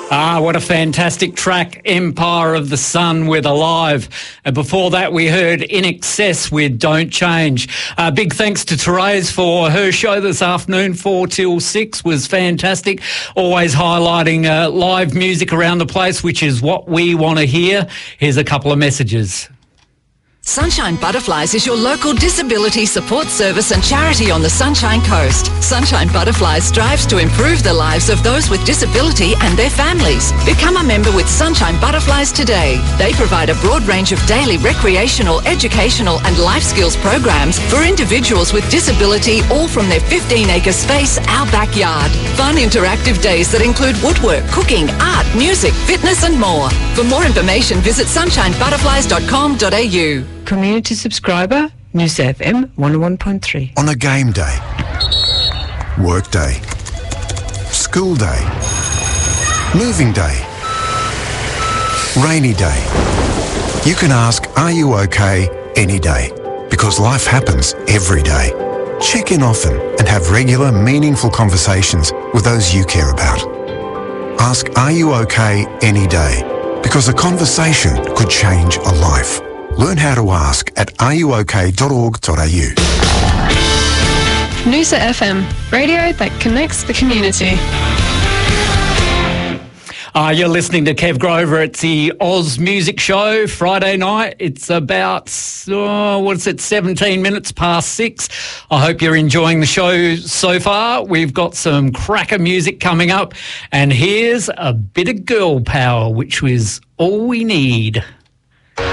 Ah, what a fantastic track, Empire of the Sun with Alive. And before that, we heard In Excess with Don't Change. Big thanks to Therese for her show this afternoon, 4 till 6, was fantastic. Always highlighting live music around the place, which is what we want to hear. Here's a couple of messages. Sunshine Butterflies is your local disability support service and charity on the Sunshine Coast. Sunshine Butterflies strives to improve the lives of those with disability and their families. Become a member with Sunshine Butterflies today. They provide a broad range of daily recreational, educational and life skills programs for individuals with disability, all from their 15-acre space, our backyard. Fun interactive days that include woodwork, cooking, art, music, fitness and more. For more information, visit sunshinebutterflies.com.au. Community subscriber, News FM 101.3. On a game day, work day, school day, moving day, rainy day, you can ask, are you okay, any day? Because life happens every day. Check in often and have regular, meaningful conversations with those you care about. Ask, are you okay, any day? Because a conversation could change a life. Learn how to ask at areyouok.org.au. Noosa FM, radio that connects the community. You're listening to Kev Grover. It's the Oz Music Show, Friday night. It's about, 17 minutes past 6. I hope you're enjoying the show so far. We've got some cracker music coming up. And here's a bit of girl power, which was all we need.